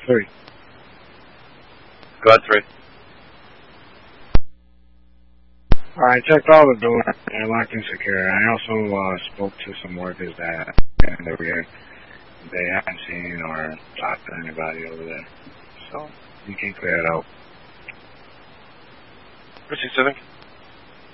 3. Go ahead, 3. I checked all the doors. They're locked and secure. I also spoke to some workers that in the rear. They haven't seen or talked to anybody over there. So you can clear it out. Richie Civic.